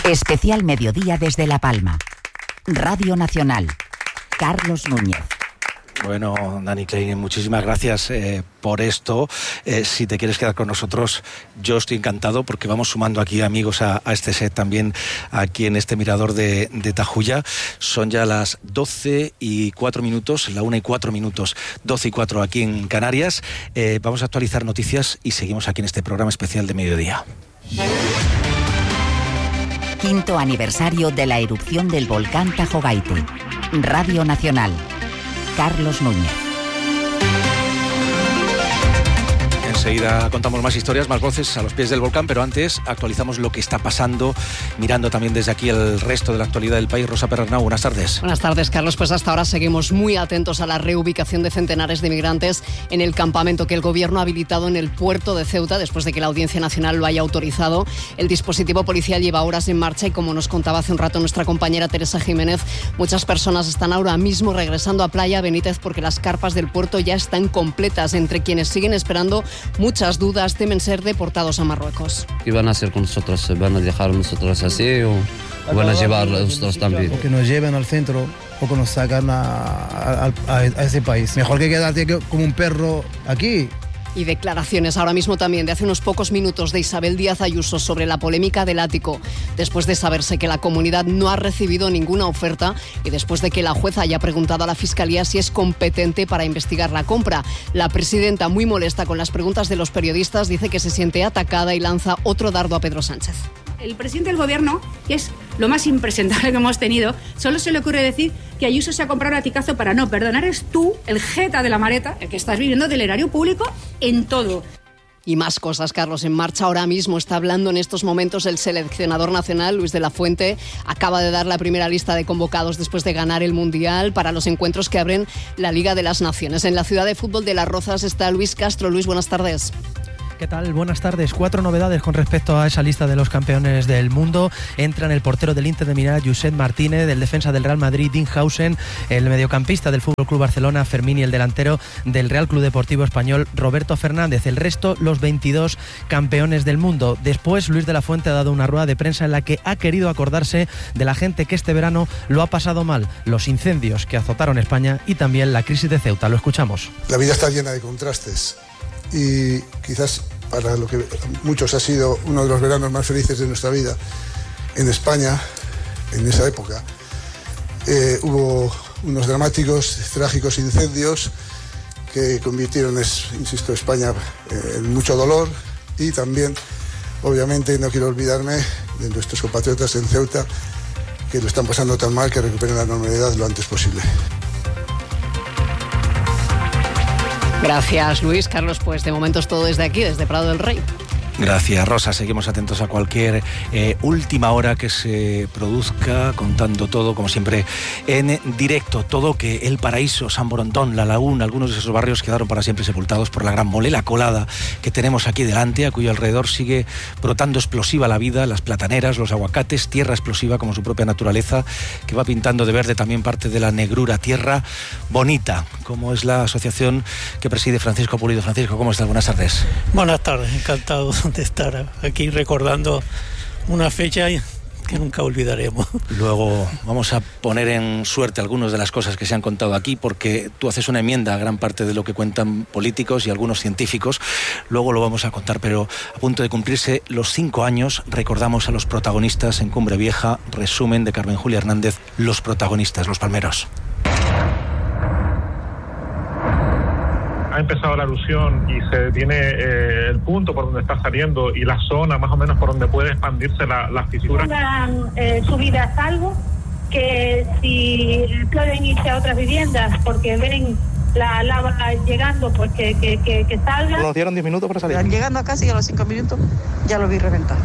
Especial Mediodía desde La Palma. Radio Nacional. Carlos Núñez. Bueno, Dani Klein, muchísimas gracias por esto. Si te quieres quedar con nosotros, yo estoy encantado porque vamos sumando aquí amigos a este set también, aquí en este mirador de Tajuya. Son ya las 12:04, la 1:04, 12:04 aquí en Canarias. Vamos a actualizar noticias y seguimos aquí en este programa especial de mediodía. 5º aniversario de la erupción del volcán Tajogaite. Radio Nacional. Carlos Núñez. Enseguida contamos más historias, más voces a los pies del volcán, pero antes actualizamos lo que está pasando, mirando también desde aquí el resto de la actualidad del país. Rosa Perarnau, buenas tardes. Buenas tardes, Carlos. Pues hasta ahora seguimos muy atentos a la reubicación de centenares de migrantes en el campamento que el Gobierno ha habilitado en el puerto de Ceuta, después de que la Audiencia Nacional lo haya autorizado. El dispositivo policial lleva horas en marcha y, como nos contaba hace un rato nuestra compañera Teresa Jiménez, muchas personas están ahora mismo regresando a Playa Benítez porque las carpas del puerto ya están completas. Entre quienes siguen esperando, muchas dudas, temen ser deportados a Marruecos. ¿Qué van a hacer con nosotros? ¿Van a dejar nosotros así o van a llevar nosotros también? O que nos lleven al centro o que nos sacan a ese país. Mejor que quedarte como un perro aquí. Y declaraciones ahora mismo también de hace unos pocos minutos de Isabel Díaz Ayuso sobre la polémica del ático, después de saberse que la comunidad no ha recibido ninguna oferta y después de que la jueza haya preguntado a la Fiscalía si es competente para investigar la compra. La presidenta, muy molesta con las preguntas de los periodistas, dice que se siente atacada y lanza otro dardo a Pedro Sánchez. El presidente del Gobierno, que es lo más impresentable que hemos tenido, solo se le ocurre decir que Ayuso se ha comprado un aticazo para no perdonar. Eres tú, el jeta de la maleta, el que estás viviendo del erario público en todo. Y más cosas, Carlos, en marcha ahora mismo. Está hablando en estos momentos el seleccionador nacional, Luis de la Fuente. Acaba de dar la primera lista de convocados después de ganar el Mundial para los encuentros que abren la Liga de las Naciones. En la ciudad de fútbol de Las Rozas está Luis Castro. Luis, buenas tardes. ¿Qué tal? Buenas tardes. 4 novedades con respecto a esa lista de los campeones del mundo. Entran el portero del Inter de Milán, Josep Martínez, del defensa del Real Madrid, Dinhausen, el mediocampista del Fútbol Club Barcelona, Fermín, y el delantero del Real Club Deportivo Español, Roberto Fernández. El resto, los 22 campeones del mundo. Después, Luis de la Fuente ha dado una rueda de prensa en la que ha querido acordarse de la gente que este verano lo ha pasado mal, los incendios que azotaron España y también la crisis de Ceuta. Lo escuchamos. La vida está llena de contrastes. Y quizás para lo que muchos ha sido uno de los veranos más felices de nuestra vida en España, en esa época, hubo unos dramáticos, trágicos incendios que convirtieron, insisto, España en mucho dolor, y también, obviamente, no quiero olvidarme de nuestros compatriotas en Ceuta, que lo están pasando tan mal que recuperen la normalidad lo antes posible. Gracias, Luis. Carlos, pues de momento es todo desde aquí, desde Prado del Rey. Gracias, Rosa. Seguimos atentos a cualquier última hora que se produzca, contando todo, como siempre, en directo. Todo que El Paraíso, San Borondón, La Laguna, algunos de esos barrios quedaron para siempre sepultados por la gran mole, la colada que tenemos aquí delante, a cuyo alrededor sigue brotando explosiva la vida, las plataneras, los aguacates, tierra explosiva como su propia naturaleza, que va pintando de verde también parte de la negrura, tierra bonita, como es la asociación que preside Francisco Pulido. Francisco, ¿cómo estás? Buenas tardes. Buenas tardes, encantado de estar aquí recordando una fecha que nunca olvidaremos. Luego vamos a poner en suerte algunas de las cosas que se han contado aquí, porque tú haces una enmienda a gran parte de lo que cuentan políticos y algunos científicos. Luego lo vamos a contar, pero a punto de cumplirse los 5 años, recordamos a los protagonistas en Cumbre Vieja. Resumen de Carmen Julia Hernández, los protagonistas, los palmeros. Ha empezado la erupción y se tiene el punto por donde está saliendo y la zona más o menos por donde puede expandirse la fisura. Una subida a salvo, que si pueden irse a otras viviendas porque ven la lava llegando, pues que salgan. Nos dieron 10 minutos para salir. Llegando a casi a los 5 minutos ya lo vi reventar.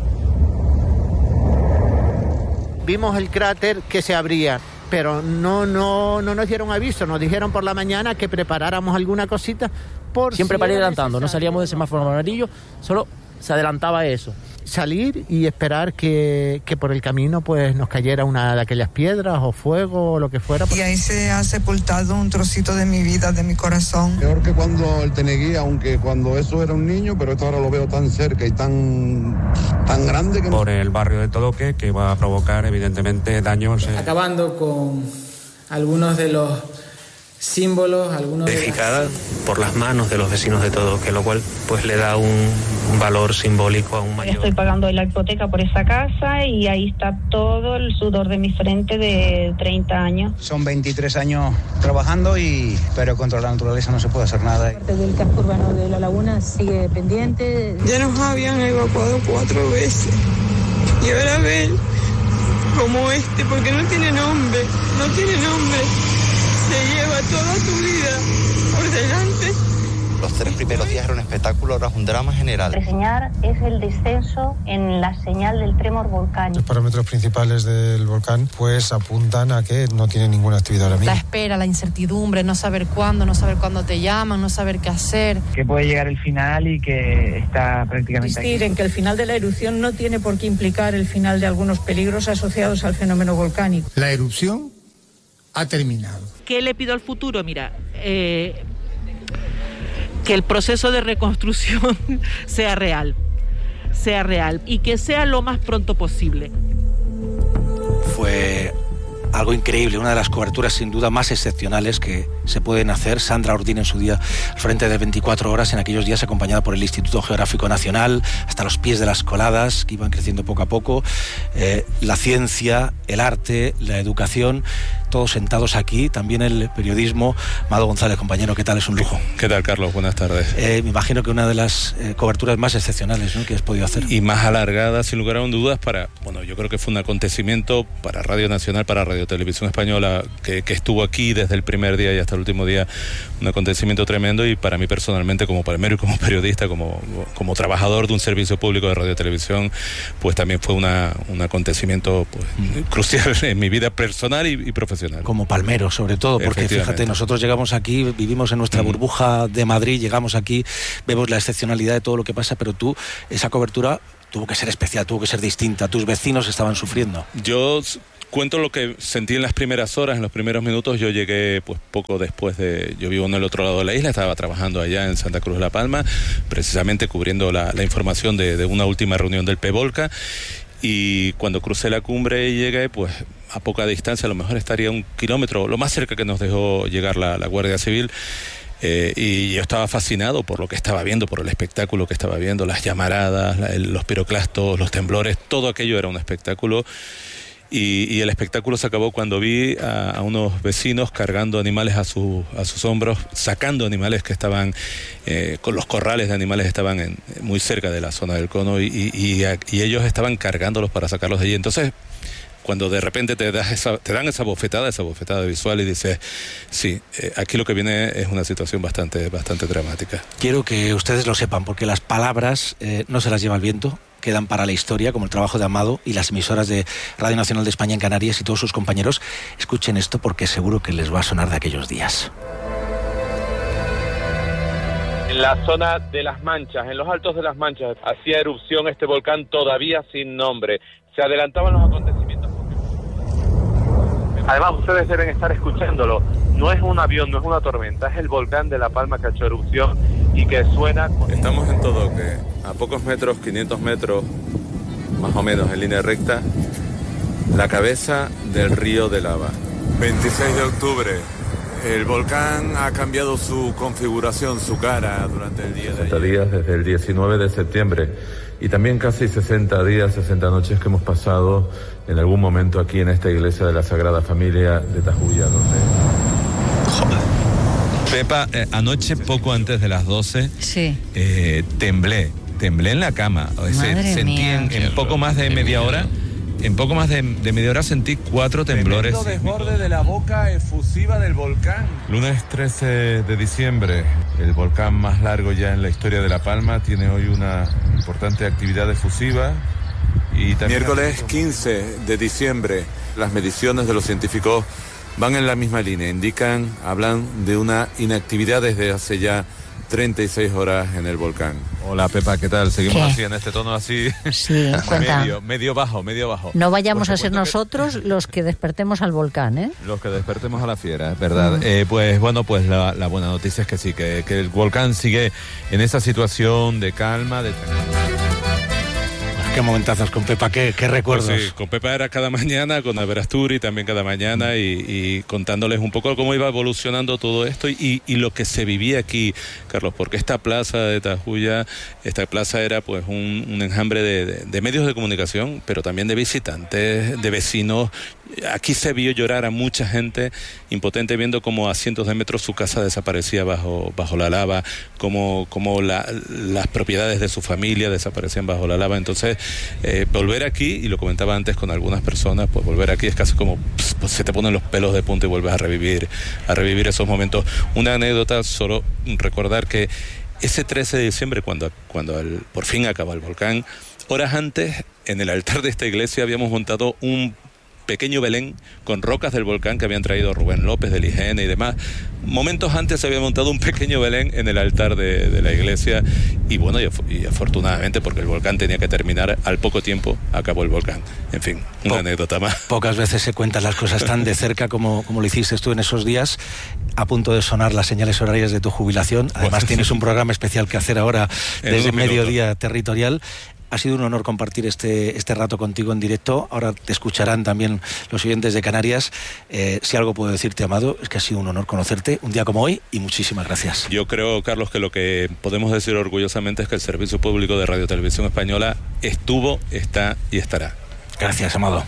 Vimos el cráter que se abría, pero no nos dieron aviso, nos dijeron por la mañana que preparáramos alguna cosita por siempre para ir adelantando, no salíamos de semáforo amarillo, solo se adelantaba eso. salir y esperar que por el camino pues nos cayera una de aquellas piedras o fuego o lo que fuera. Y ahí se ha sepultado un trocito de mi vida, de mi corazón. Peor que cuando el Teneguí, aunque cuando eso era un niño, pero esto ahora lo veo tan cerca y tan grande que... Por el barrio de Todoque, que va a provocar evidentemente daños. Acabando con algunos de los símbolos, edificada por las manos de los vecinos de Todoque, lo cual pues le da un valor simbólico aún mayor. Estoy pagando la hipoteca por esa casa y ahí está todo el sudor de mi frente de 30 años. Son 23 años trabajando, pero contra la naturaleza no se puede hacer nada. Parte del casco urbano de La Laguna sigue pendiente. Ya nos habían evacuado 4 veces y ahora ven como porque no tiene nombre, se lleva toda tu vida por delante. Los 3 primeros días era un espectáculo, ahora es un drama general. Reseñar es el descenso en la señal del trémor volcánico. Los parámetros principales del volcán pues apuntan a que no tiene ninguna actividad ahora mismo. La espera, la incertidumbre, no saber cuándo te llaman, no saber qué hacer. Que puede llegar el final y que está prácticamente insistir en que el final de la erupción no tiene por qué implicar el final de algunos peligros asociados al fenómeno volcánico. La erupción ha terminado. ¿Qué le pido al futuro? Mira, que el proceso de reconstrucción sea real y que sea lo más pronto posible. Fue algo increíble, una de las coberturas sin duda más excepcionales que se pueden hacer. Sandra Ordín en su día al frente de 24 horas, en aquellos días acompañada por el Instituto Geográfico Nacional, hasta los pies de las coladas que iban creciendo poco a poco, la ciencia, el arte, la educación, todos sentados aquí, también el periodismo. Amado González, compañero, ¿qué tal? Es un lujo. ¿Qué tal, Carlos? Buenas tardes. Me imagino que una de las coberturas más excepcionales, ¿no?, que has podido hacer. Y más alargada, sin lugar a dudas, yo creo que fue un acontecimiento para Radio Nacional, para Radio Televisión Española, que estuvo aquí desde el primer día y hasta el último día, un acontecimiento tremendo, y para mí personalmente, como palmero y como periodista, como trabajador de un servicio público de Radio Televisión, pues también fue un acontecimiento crucial en mi vida personal y profesional. Como palmero, sobre todo, porque fíjate, nosotros llegamos aquí, vivimos en nuestra burbuja de Madrid, llegamos aquí, vemos la excepcionalidad de todo lo que pasa, pero tú, esa cobertura tuvo que ser especial, tuvo que ser distinta, tus vecinos estaban sufriendo. Yo cuento lo que sentí en las primeras horas, en los primeros minutos. Yo llegué pues poco después yo vivo en el otro lado de la isla, estaba trabajando allá en Santa Cruz de la Palma, precisamente cubriendo la información de una última reunión del PEVOLCA. Y cuando crucé la cumbre y llegué, pues a poca distancia, a lo mejor estaría 1 kilómetro, lo más cerca que nos dejó llegar la Guardia Civil, y yo estaba fascinado por lo que estaba viendo, por el espectáculo que estaba viendo, las llamaradas, los piroclastos, los temblores, todo aquello era un espectáculo. Y el espectáculo se acabó cuando vi a unos vecinos cargando animales a sus hombros, sacando animales que estaban, con los corrales de animales estaban muy cerca de la zona del cono, y ellos estaban cargándolos para sacarlos de allí. Entonces, cuando de repente te dan esa bofetada visual y dices, sí, aquí lo que viene es una situación bastante dramática. Quiero que ustedes lo sepan, porque las palabras no se las lleva el viento, quedan para la historia, como el trabajo de Amado y las emisoras de Radio Nacional de España en Canarias y todos sus compañeros. Escuchen esto porque seguro que les va a sonar de aquellos días. En la zona de Las Manchas, en los altos de Las Manchas, hacía erupción este volcán todavía sin nombre. Se adelantaban los acontecimientos. Además, ustedes deben estar escuchándolo. No es un avión, no es una tormenta, es el volcán de La Palma que ha hecho erupción y que suena... Estamos en Todoque, a pocos metros, 500 metros, más o menos en línea recta, la cabeza del río de lava. 26 de octubre. El volcán ha cambiado su configuración, su cara durante el día de ayer. 60 días desde el 19 de septiembre y también casi 60 días, 60 noches que hemos pasado en algún momento aquí en esta iglesia de la Sagrada Familia de Tajuya, donde... Pepa, anoche poco antes de las 12, sí. Temblé en la cama. Sentí en poco más de media hora. En poco más de media hora sentí 4 temblores. Tremendo desborde de la boca efusiva del volcán. Lunes 13 de diciembre, el volcán más largo ya en la historia de La Palma, tiene hoy una importante actividad efusiva. Y también miércoles 15 de diciembre, las mediciones de los científicos van en la misma línea, hablan de una inactividad desde hace ya 36 horas en el volcán. Hola Pepa, ¿qué tal? Seguimos ¿Qué? así en este tono así. Sí, cuenta. medio bajo. No vayamos Pues a ser nosotros los que despertemos al volcán, ¿eh? Los que despertemos a la fiera, es verdad. Pues bueno, pues la buena noticia es que sí, que el volcán sigue en esa situación de calma, de Qué momentazos con Pepa, qué recuerdos. Pues sí, con Pepa era cada mañana, con Alberasturi también cada mañana y contándoles un poco cómo iba evolucionando todo esto y lo que se vivía aquí, Carlos, porque esta plaza de Tajuya, esta plaza era pues un enjambre de medios de comunicación, pero también de visitantes, de vecinos. Aquí se vio llorar a mucha gente impotente viendo cómo a cientos de metros su casa desaparecía bajo la lava, cómo las propiedades de su familia desaparecían bajo la lava. Entonces, volver aquí, y lo comentaba antes con algunas personas, pues volver aquí es casi como pues se te ponen los pelos de punta y vuelves a revivir esos momentos. Una anécdota, solo recordar que ese 13 de diciembre, cuando por fin acaba el volcán, horas antes, en el altar de esta iglesia habíamos montado un pequeño Belén con rocas del volcán que habían traído Rubén López del IGN y demás. Momentos antes se había montado un pequeño Belén en el altar de la iglesia y bueno, y afortunadamente, porque el volcán tenía que terminar, al poco tiempo acabó el volcán. En fin, una anécdota más. Pocas veces se cuentan las cosas tan de cerca como lo hiciste tú en esos días, a punto de sonar las señales horarias de tu jubilación. Además tienes un programa especial que hacer ahora desde Mediodía Territorial. Ha sido un honor compartir este rato contigo en directo. Ahora te escucharán también los oyentes de Canarias. Si algo puedo decirte, Amado, es que ha sido un honor conocerte un día como hoy y muchísimas gracias. Yo creo, Carlos, que lo que podemos decir orgullosamente es que el Servicio Público de Radio Televisión Española estuvo, está y estará. Gracias, Amado.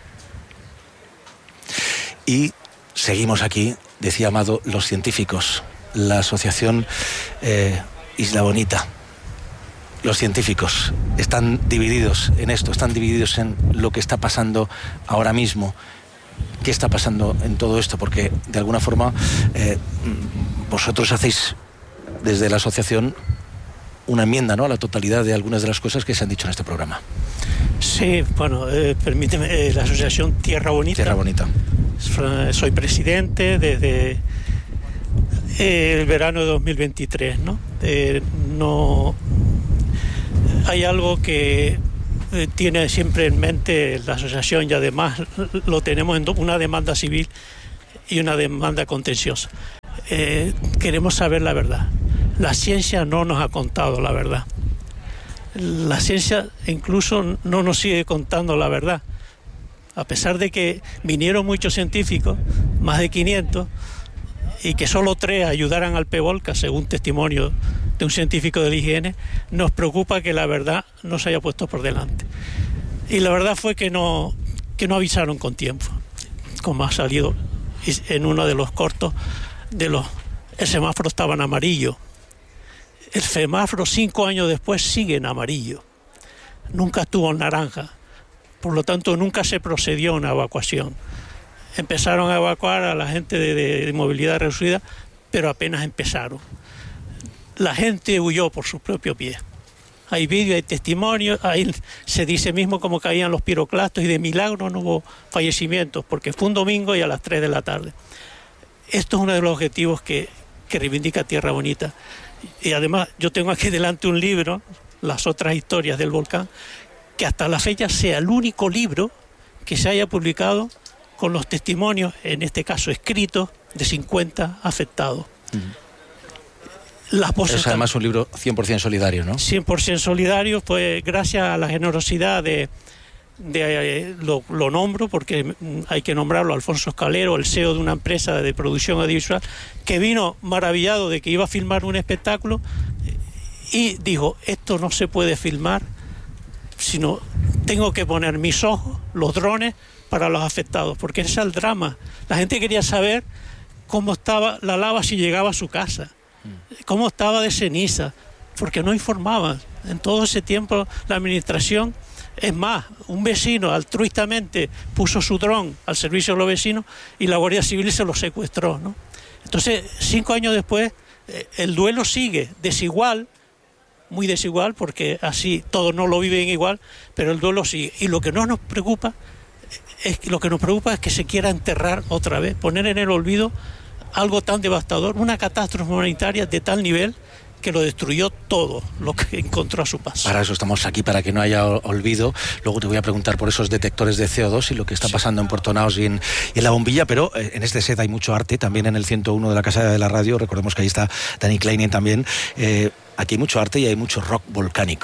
Y seguimos aquí, decía Amado, los científicos, la asociación Isla Bonita. Los científicos están divididos en esto, están divididos en lo que está pasando ahora mismo. ¿Qué está pasando en todo esto? Porque de alguna forma vosotros hacéis desde la asociación una enmienda, ¿no?, a la totalidad de algunas de las cosas que se han dicho en este programa. Sí, bueno, permíteme, la asociación Tierra Bonita. Tierra Bonita. Soy presidente desde el verano de 2023, ¿no? No hay algo que tiene siempre en mente la asociación y además lo tenemos en una demanda civil y una demanda contenciosa. Queremos saber la verdad. La ciencia no nos ha contado la verdad. La ciencia incluso no nos sigue contando la verdad. A pesar de que vinieron muchos científicos, más de 500, y que solo 3 ayudaran al PEVOLCA, según testimonio de un científico del IGN, nos preocupa que la verdad no se haya puesto por delante. Y la verdad fue que no avisaron con tiempo, como ha salido en uno de los cortos, el semáforo estaba en amarillo. El semáforo 5 años después sigue en amarillo. Nunca estuvo en naranja. Por lo tanto, nunca se procedió a una evacuación. Empezaron a evacuar a la gente de movilidad reducida, pero apenas empezaron. La gente huyó por su propio pie. Hay vídeos, hay testimonios, ahí se dice mismo cómo caían los piroclastos y de milagro no hubo fallecimientos, porque fue un domingo y a las 3 de la tarde. Esto es uno de los objetivos que reivindica Tierra Bonita. Y además yo tengo aquí delante un libro, Las otras historias del volcán, que hasta la fecha sea el único libro que se haya publicado con los testimonios, en este caso escritos, de 50 afectados. Las voces es además un libro 100% solidario, ¿no? 100% solidario, pues gracias a la generosidad lo nombro porque hay que nombrarlo, Alfonso Escalero, el CEO de una empresa de producción audiovisual, que vino maravillado de que iba a filmar un espectáculo y dijo, esto no se puede filmar, sino tengo que poner mis ojos, los drones, para los afectados, porque ese es el drama. La gente quería saber cómo estaba la lava si llegaba a su casa, cómo estaba de ceniza, porque no informaban. En todo ese tiempo la administración, es más, un vecino altruistamente puso su dron al servicio de los vecinos y la Guardia Civil se lo secuestró, ¿no? Entonces, 5 años después, el duelo sigue, desigual, muy desigual, porque así todos no lo viven igual, pero el duelo sigue. Y lo que nos preocupa es que se quiera enterrar otra vez, poner en el olvido algo tan devastador, una catástrofe humanitaria de tal nivel que lo destruyó todo lo que encontró a su paso. Para eso estamos aquí, para que no haya olvido. Luego te voy a preguntar por esos detectores de CO2 y lo que está pasando en Puerto Naos y en La Bombilla, pero en este set hay mucho arte, también en el 101 de la Casa de la Radio. Recordemos que ahí está Dani Kleinen también. Aquí hay mucho arte y hay mucho rock volcánico.